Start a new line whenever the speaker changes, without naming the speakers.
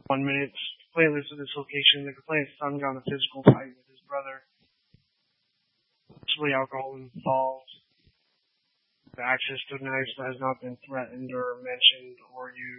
1 minute. Complaint lives at this location. The complainant's son got in a physical fight with his brother. Possibly alcohol involved. The access to knives has not been threatened or mentioned or used.